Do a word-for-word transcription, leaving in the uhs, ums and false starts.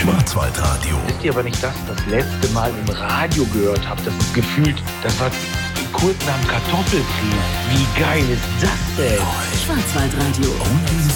Schwarzwaldradio. Wisst ihr, aber nicht das, das letzte Mal im Radio gehört habe, das ist gefühlt, das war kurz nach dem Kartoffelkrieg. Wie geil ist das denn? Schwarzwaldradio.